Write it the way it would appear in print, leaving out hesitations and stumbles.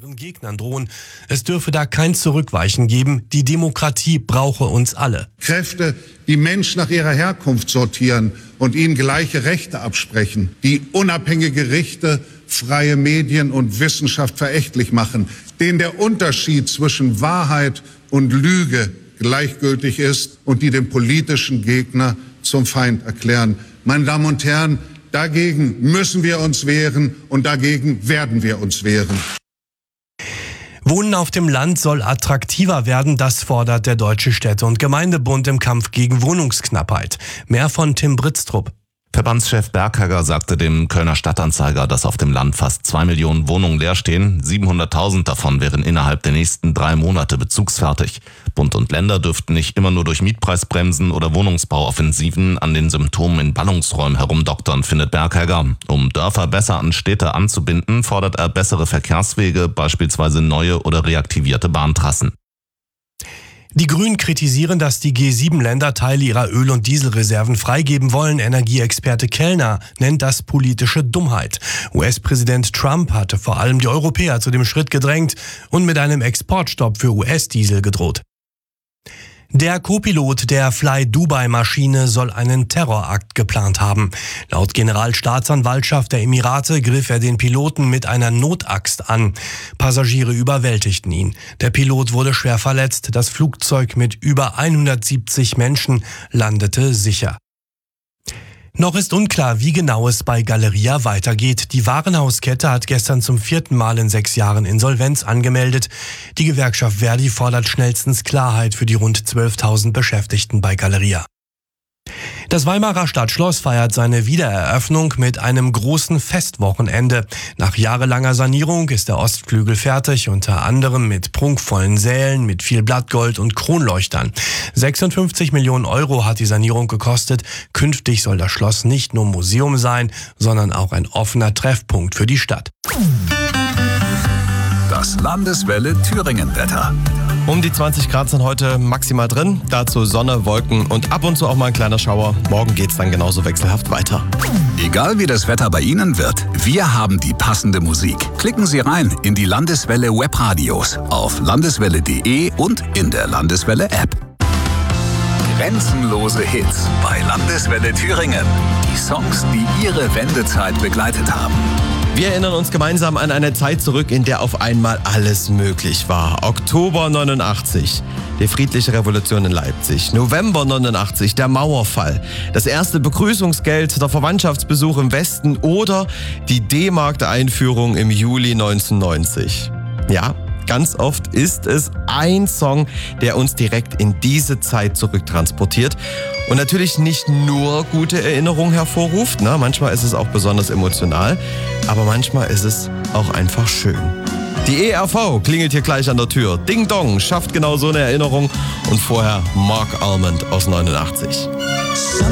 ihren Gegnern drohen. Es dürfe da kein Zurückweichen geben. Die Demokratie brauche uns alle. Kräfte, die Menschen nach ihrer Herkunft sortieren und ihnen gleiche Rechte absprechen, die unabhängige Gerichte, freie Medien und Wissenschaft verächtlich machen, denen der Unterschied zwischen Wahrheit und Lüge gleichgültig ist und die den politischen Gegner zum Feind erklären. Meine Damen und Herren, dagegen müssen wir uns wehren und dagegen werden wir uns wehren. Wohnen auf dem Land soll attraktiver werden, das fordert der Deutsche Städte- und Gemeindebund im Kampf gegen Wohnungsknappheit. Mehr von Tim Britztrup. Verbandschef Berghegger sagte dem Kölner Stadtanzeiger, dass auf dem Land fast 2 Millionen Wohnungen leer stehen. 700.000 davon wären innerhalb der nächsten 3 Monate bezugsfertig. Bund und Länder dürften nicht immer nur durch Mietpreisbremsen oder Wohnungsbauoffensiven an den Symptomen in Ballungsräumen herumdoktern, findet Berghegger. Um Dörfer besser an Städte anzubinden, fordert er bessere Verkehrswege, beispielsweise neue oder reaktivierte Bahntrassen. Die Grünen kritisieren, dass die G7-Länder Teile ihrer Öl- und Dieselreserven freigeben wollen. Energieexperte Kellner nennt das politische Dummheit. US-Präsident Trump hatte vor allem die Europäer zu dem Schritt gedrängt und mit einem Exportstopp für US-Diesel gedroht. Der Co-Pilot der Fly-Dubai-Maschine soll einen Terrorakt geplant haben. Laut Generalstaatsanwaltschaft der Emirate griff er den Piloten mit einer Notaxt an. Passagiere überwältigten ihn. Der Pilot wurde schwer verletzt. Das Flugzeug mit über 170 Menschen landete sicher. Noch ist unklar, wie genau es bei Galeria weitergeht. Die Warenhauskette hat gestern zum 4. Mal in 6 Jahren Insolvenz angemeldet. Die Gewerkschaft Verdi fordert schnellstens Klarheit für die rund 12.000 Beschäftigten bei Galeria. Das Weimarer Stadtschloss feiert seine Wiedereröffnung mit einem großen Festwochenende. Nach jahrelanger Sanierung ist der Ostflügel fertig, unter anderem mit prunkvollen Sälen, mit viel Blattgold und Kronleuchtern. 56 Millionen Euro hat die Sanierung gekostet. Künftig soll das Schloss nicht nur Museum sein, sondern auch ein offener Treffpunkt für die Stadt. Das Landeswelle Thüringen-Wetter. Um die 20 Grad sind heute maximal drin. Dazu Sonne, Wolken und ab und zu auch mal ein kleiner Schauer. Morgen geht's dann genauso wechselhaft weiter. Egal wie das Wetter bei Ihnen wird, wir haben die passende Musik. Klicken Sie rein in die Landeswelle Webradios auf landeswelle.de und in der Landeswelle App. Grenzenlose Hits bei Landeswelle Thüringen. Die Songs, die Ihre Wendezeit begleitet haben. Wir erinnern uns gemeinsam an eine Zeit zurück, in der auf einmal alles möglich war. Oktober 89, die friedliche Revolution in Leipzig. November 89, der Mauerfall. Das erste Begrüßungsgeld, der Verwandtschaftsbesuch im Westen oder die D-Mark-Einführung im Juli 1990. Ja, ganz oft ist es ein Song, der uns direkt in diese Zeit zurücktransportiert und natürlich nicht nur gute Erinnerungen hervorruft. Manchmal ist es auch besonders emotional, aber manchmal ist es auch einfach schön. Die ERV klingelt hier gleich an der Tür. Ding Dong schafft genau so eine Erinnerung und vorher Mark Almond aus 89.